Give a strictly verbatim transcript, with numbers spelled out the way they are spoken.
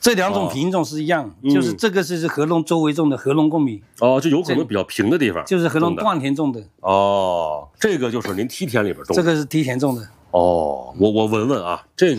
这两种品种是一样， 嗯、 就是这个是合龙周围种的合龙贡米。 哦，就有可能比较平的地方， 就是合龙段田种的。 哦，这个就是您梯田里边种的。 这个是梯田种的。 哦，我我闻闻啊，这个。